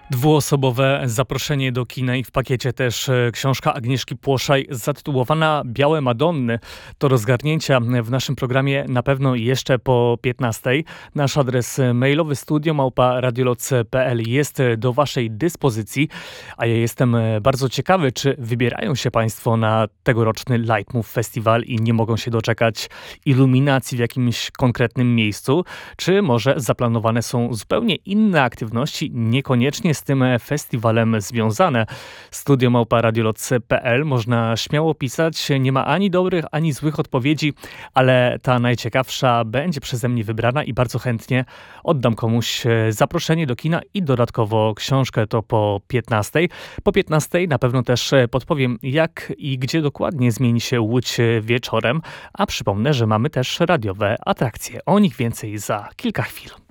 Dwuosobowe zaproszenie do kina i w pakiecie też książka Agnieszki Płoszaj zatytułowana Białe Madonny. To rozgarnięcia w naszym programie na pewno jeszcze po 15. Nasz adres mailowy studio@radioloc.pl jest do waszej dyspozycji, a ja jestem bardzo ciekawy, czy wybierają się państwo na tegoroczny Lightmove Festival i nie mogą się doczekać iluminacji w jakimś konkretnym miejscu, czy może zaplanowane są zupełnie inne aktywności, niekoniecznie z tym festiwalem związane. studio@radioloc.pl można śmiało pisać. Nie ma ani dobrych, ani złych odpowiedzi, ale ta najciekawsza będzie przeze mnie wybrana i bardzo chętnie oddam komuś zaproszenie do kina i dodatkowo książkę. To po 15. Po 15 na pewno też podpowiem, jak i gdzie dokładnie zmieni się Łódź wieczorem, a przypomnę, że mamy też radiowe atrakcje. O nich więcej za kilka chwil.